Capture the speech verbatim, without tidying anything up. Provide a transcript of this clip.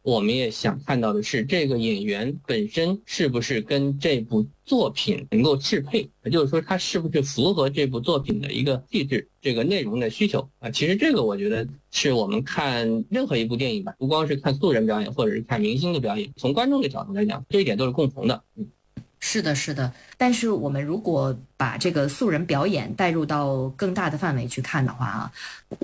我们也想看到的是这个演员本身是不是跟这部作品能够适配，也就是说他是不是符合这部作品的一个气质，这个内容的需求啊。其实这个我觉得是我们看任何一部电影吧，不光是看素人表演或者是看明星的表演，从观众的角度来讲，这一点都是共同的。嗯， 是的，是的。但是我们如果把这个素人表演带入到更大的范围去看的话啊，